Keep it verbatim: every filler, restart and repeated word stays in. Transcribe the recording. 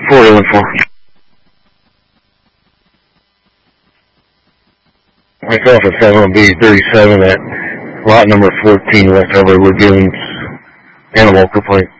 four eight one four. Myself at seven B thirty-seven at lot number fourteen West Harvard. We're giving animal complaint.